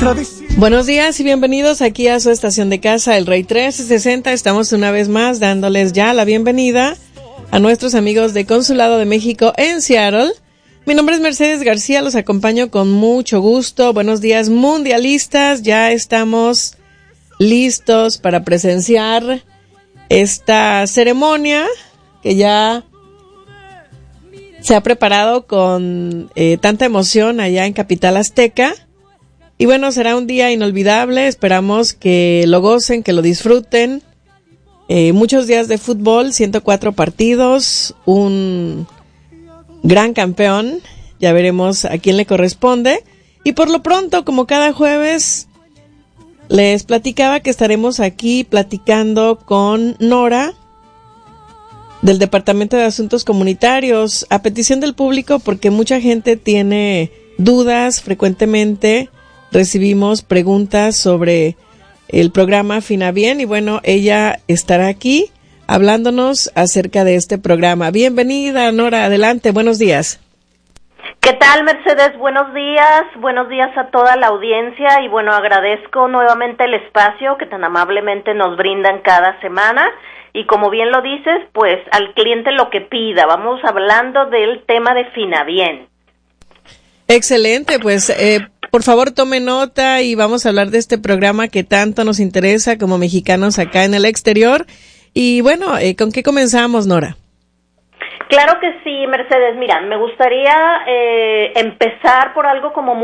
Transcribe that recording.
Buenos días y bienvenidos aquí a su estación de casa, El Rey 1360. Estamos una vez más dándoles ya la bienvenida a nuestros amigos de Consulado de México en Seattle. Mi nombre es Mercedes García, los acompaño con mucho gusto. Buenos días, mundialistas. Ya estamos listos para presenciar esta ceremonia que ya se ha preparado con tanta emoción allá en Capital Azteca. Y bueno, será un día inolvidable, esperamos que lo gocen, que lo disfruten. Muchos días de fútbol, 104 partidos, un gran campeón, ya veremos a quién le corresponde. Y por lo pronto, como cada jueves, les platicaba que estaremos aquí platicando con Nora, del Departamento de Asuntos Comunitarios, a petición del público, porque mucha gente tiene dudas frecuentemente. Recibimos preguntas sobre el programa Fina Bien y bueno, ella estará aquí hablándonos acerca de este programa. Bienvenida, Nora, adelante, buenos días. ¿Qué tal, Mercedes? Buenos días a toda la audiencia y bueno, agradezco nuevamente el espacio que tan amablemente nos brindan cada semana y como bien lo dices, pues al cliente lo que pida. Vamos hablando del tema de Fina Bien. Excelente, pues por favor tome nota y vamos a hablar de este programa que tanto nos interesa como mexicanos acá en el exterior. Y bueno, ¿con qué comenzamos, Nora? Claro que sí, Mercedes. Mira, me gustaría empezar por algo como